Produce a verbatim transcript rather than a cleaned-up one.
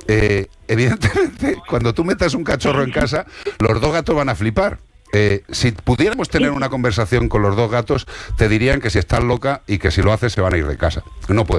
eh, evidentemente, cuando tú metas un cachorro en casa, los dos gatos van a flipar. Eh, si pudiéramos tener una conversación con los dos gatos, te dirían que si estás loca y que si lo haces se van a ir de casa. No puede